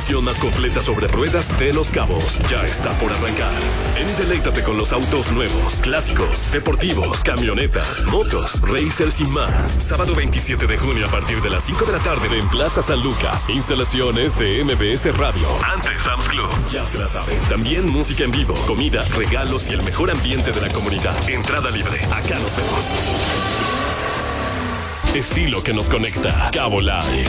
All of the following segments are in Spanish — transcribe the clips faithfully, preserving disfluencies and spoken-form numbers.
exhibición más completa sobre ruedas de Los Cabos ya está por arrancar. Ven y deleítate con los autos nuevos, clásicos, deportivos, camionetas, motos, racers y más. Sábado veintisiete de junio a partir de las cinco de la tarde en Plaza San Lucas. Instalaciones de M B S Radio. Antes Sam's Club. Ya se la saben. También música en vivo, comida, regalos y el mejor ambiente de la comunidad. Entrada libre. Acá nos vemos. Estilo que nos conecta. Cabo Live.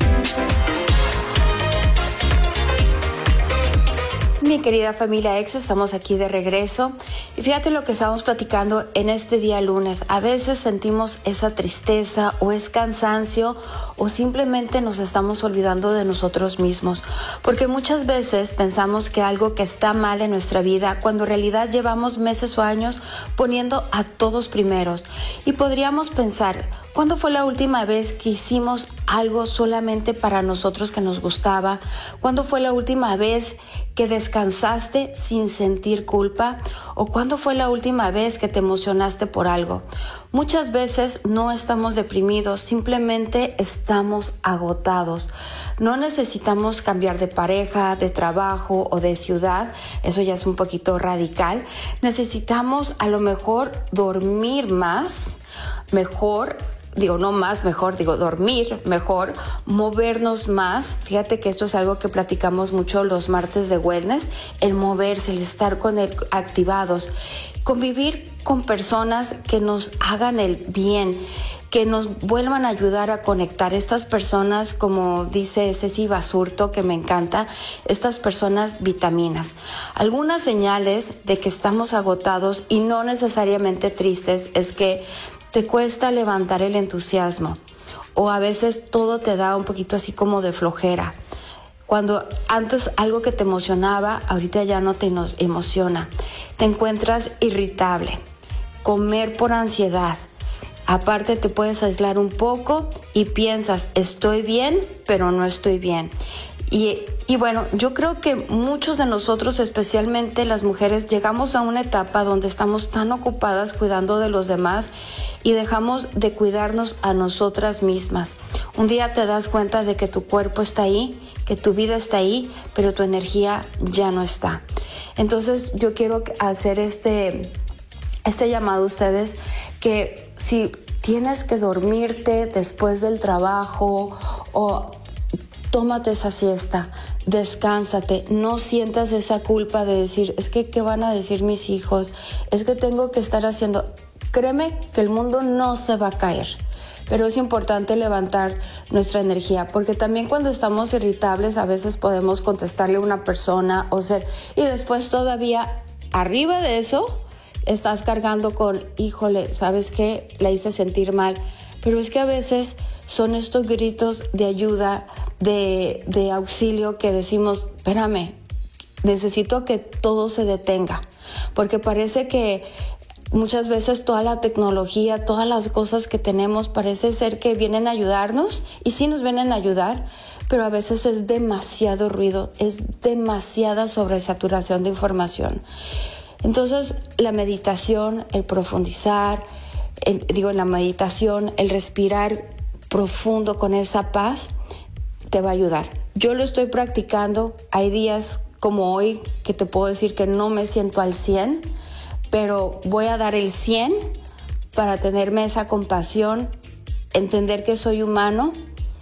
Mi querida familia Exa, estamos aquí de regreso y fíjate lo que estamos platicando en este día lunes. A veces sentimos esa tristeza o es cansancio o simplemente nos estamos olvidando de nosotros mismos, porque muchas veces pensamos que algo que está mal en nuestra vida, cuando en realidad llevamos meses o años poniendo a todos primeros. Y podríamos pensar, ¿cuándo fue la última vez que hicimos algo solamente para nosotros que nos gustaba? ¿Cuándo fue la última vez que descansaste sin sentir culpa? ¿O cuándo fue la última vez que te emocionaste por algo? Muchas veces no estamos deprimidos, simplemente estamos agotados. No necesitamos cambiar de pareja, de trabajo o de ciudad, eso ya es un poquito radical. Necesitamos a lo mejor dormir más, mejor, digo no más, mejor, digo dormir mejor, movernos más. Fíjate que esto es algo que platicamos mucho los martes de wellness, el moverse, el estar con el, activados, convivir con personas que nos hagan el bien, que nos vuelvan a ayudar a conectar. Estas personas, como dice Ceci Basurto, que me encanta, estas personas vitaminas. Algunas señales de que estamos agotados y no necesariamente tristes es que te cuesta levantar el entusiasmo o a veces todo te da un poquito así como de flojera. Cuando antes algo que te emocionaba, ahorita ya no te emociona. Te encuentras irritable, comer por ansiedad. Aparte te puedes aislar un poco y piensas, estoy bien, pero no estoy bien. Y, y bueno, yo creo que muchos de nosotros, especialmente las mujeres, llegamos a una etapa donde estamos tan ocupadas cuidando de los demás y dejamos de cuidarnos a nosotras mismas. Un día te das cuenta de que tu cuerpo está ahí, que tu vida está ahí, pero tu energía ya no está. Entonces yo quiero hacer este, este llamado a ustedes, que si tienes que dormirte después del trabajo o tómate esa siesta, descánsate, no sientas esa culpa de decir, es que ¿qué van a decir mis hijos? Es que tengo que estar haciendo. Créeme que el mundo no se va a caer, pero es importante levantar nuestra energía, porque también cuando estamos irritables a veces podemos contestarle a una persona o ser, y después todavía arriba de eso estás cargando con, híjole, ¿sabes qué? La hice sentir mal. Pero es que a veces son estos gritos de ayuda, de, de auxilio que decimos, espérame, necesito que todo se detenga, porque parece que muchas veces toda la tecnología, todas las cosas que tenemos parece ser que vienen a ayudarnos, y sí nos vienen a ayudar, pero a veces es demasiado ruido, es demasiada sobresaturación de información. Entonces la meditación, el profundizar, el, digo la meditación, el respirar profundo con esa paz te va a ayudar. Yo lo estoy practicando, hay días como hoy que te puedo decir que no me siento al cien, pero voy a dar el cien para tenerme esa compasión, entender que soy humano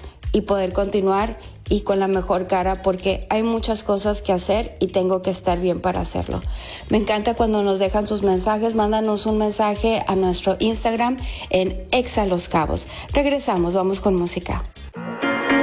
y poder continuar y con la mejor cara, porque hay muchas cosas que hacer y tengo que estar bien para hacerlo. Me encanta cuando nos dejan sus mensajes, mándanos un mensaje a nuestro Instagram en Exa Los Cabos. Regresamos, vamos con música.